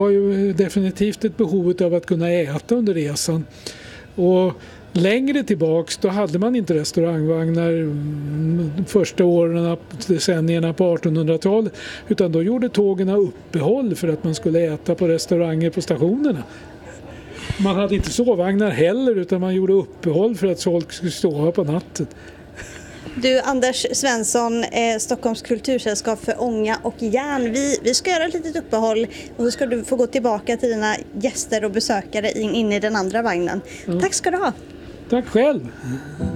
har ju definitivt ett behov av att kunna äta under resan. Och längre tillbaks då hade man inte restaurangvagnar första åren, decennierna på 1800-talet, utan då gjorde tågen uppehåll för att man skulle äta på restauranger på stationerna. Man hade inte sovvagnar heller, utan man gjorde uppehåll för att folk skulle sova på natten. Du, Anders Svensson, Stockholms kultursällskap för ånga och järn. Vi ska göra ett litet uppehåll och så ska du få gå tillbaka till dina gäster och besökare in i den andra vagnen. Tack ska du ha. Tack själv.